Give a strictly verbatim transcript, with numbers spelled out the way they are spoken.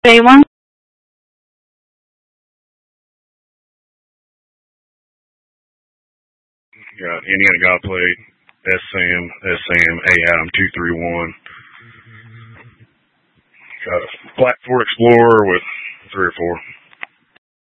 Anyone? Got Indiana God Plate, S Sam, S Sam, A Adam two three one. Got a Black Ford Explorer with three or four.